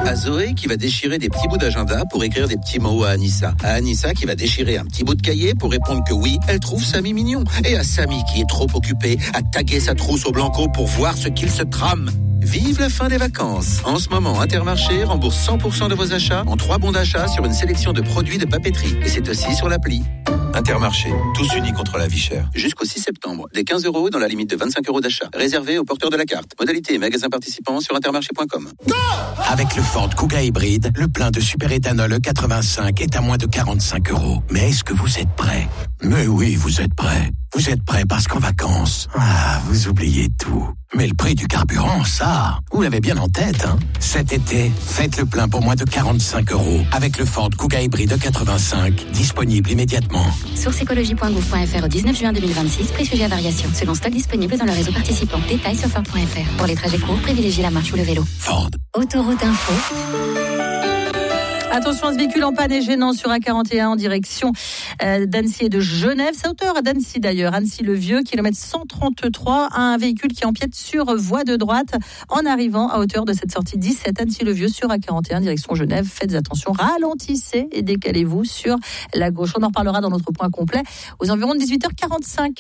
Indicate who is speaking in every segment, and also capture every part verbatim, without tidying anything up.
Speaker 1: À Zoé qui va déchirer des petits bouts d'agenda pour écrire des petits mots à Anissa. À Anissa qui va déchirer un petit bout de cahier pour répondre que oui, elle trouve Samy mignon. Et à Samy qui est trop occupé à taguer sa trousse au Blanco pour voir ce qu'il se trame. Vive la fin des vacances. En ce moment, Intermarché rembourse cent pour cent de vos achats en trois bons d'achat sur une sélection de produits de papeterie. Et c'est aussi sur l'appli. Intermarché, tous unis contre la vie chère. Jusqu'au six septembre, des quinze euros dans la limite de vingt-cinq euros d'achat. Réservé aux porteurs de la carte. Modalité et magasins participants sur intermarché point com.
Speaker 2: Avec le Ford Kuga hybride, le plein de superéthanol E quatre-vingt-cinq est à moins de quarante-cinq euros. Mais est-ce que vous êtes prêts ? Mais oui, vous êtes prêts. Vous êtes prêts parce qu'en vacances, ah, vous oubliez tout. Mais le prix du carburant, ça, vous l'avez bien en tête, hein. Cet été, faites le plein pour moins de quarante-cinq euros avec le Ford Kuga hybride E quatre-vingt-cinq, disponible immédiatement.
Speaker 3: Source écologie point gouv point f r au dix-neuf juin deux mille vingt-six, prix sujet à variation, selon stock disponible dans le réseau participant. Détails sur ford point f r. Pour les trajets courts, privilégiez la marche ou le vélo.
Speaker 2: Ford.
Speaker 3: Autoroute Info.
Speaker 4: Attention à ce véhicule en panne et gênant sur A quarante et un en direction euh, d'Annecy et de Genève. C'est à hauteur d'Annecy d'ailleurs. Annecy-le-Vieux, kilomètre cent trente-trois. Un véhicule qui empiète sur voie de droite en arrivant à hauteur de cette sortie dix-sept Annecy-le-Vieux sur A quarante et un direction Genève. Faites attention, ralentissez et décalez-vous sur la gauche. On en reparlera dans notre point complet aux environs de dix-huit heures quarante-cinq.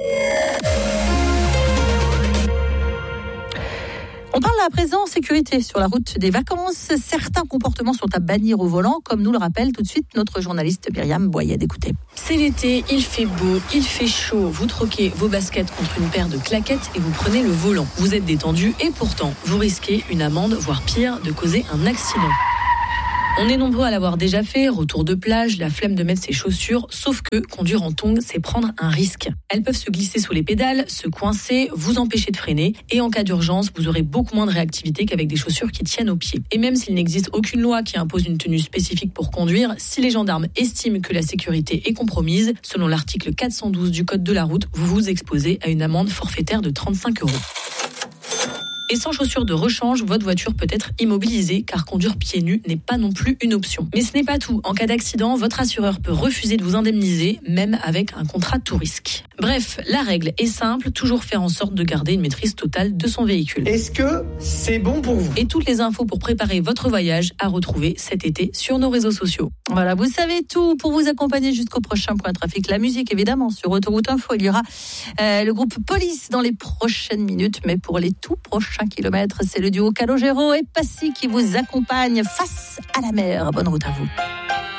Speaker 4: On parle à présent sécurité sur la route des vacances. Certains comportements sont à bannir au volant, comme nous le rappelle tout de suite notre journaliste Myriam Boyed. Écoutez.
Speaker 5: C'est l'été, il fait beau, il fait chaud. Vous troquez vos baskets contre une paire de claquettes et vous prenez le volant. Vous êtes détendu et pourtant, vous risquez une amende, voire pire, de causer un accident. On est nombreux à l'avoir déjà fait, retour de plage, la flemme de mettre ses chaussures, sauf que conduire en tongs, c'est prendre un risque. Elles peuvent se glisser sous les pédales, se coincer, vous empêcher de freiner, et en cas d'urgence, vous aurez beaucoup moins de réactivité qu'avec des chaussures qui tiennent aux pieds. Et même s'il n'existe aucune loi qui impose une tenue spécifique pour conduire, si les gendarmes estiment que la sécurité est compromise, selon l'article quatre cent douze du Code de la route, vous vous exposez à une amende forfaitaire de trente-cinq euros. Et sans chaussures de rechange, votre voiture peut être immobilisée car conduire pieds nus n'est pas non plus une option. Mais ce n'est pas tout. En cas d'accident, votre assureur peut refuser de vous indemniser, même avec un contrat tout risque. Bref, la règle est simple, toujours faire en sorte de garder une maîtrise totale de son véhicule.
Speaker 6: Est-ce que c'est bon pour vous ?
Speaker 5: Et toutes les infos pour préparer votre voyage à retrouver cet été sur nos réseaux sociaux.
Speaker 4: Voilà, vous savez tout pour vous accompagner jusqu'au prochain point trafic. La musique, évidemment, sur Autoroute Info. Il y aura euh, le groupe Police dans les prochaines minutes, mais pour les tout prochains kilomètres, c'est le duo Calogero et Passy qui vous accompagne face à la mer. Bonne route à vous.